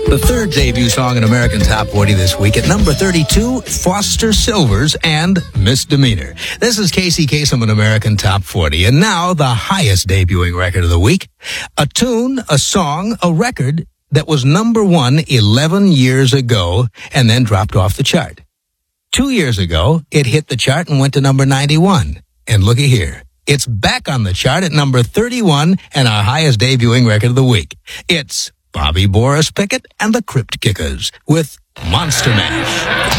The third debut song in American Top 40 this week at number 32, Foster Silvers and Misdemeanor. This is Casey Kasem in American Top 40. And now the highest debuting record of the week. A tune, a song, a record that was number one 11 years ago and then dropped off the chart. 2 years ago, it hit the chart and went to number 91. And looky here. It's back on the chart at number 31 and our highest debuting record of the week. It's Bobby Boris Pickett and the Crypt Kickers with Monster Mash.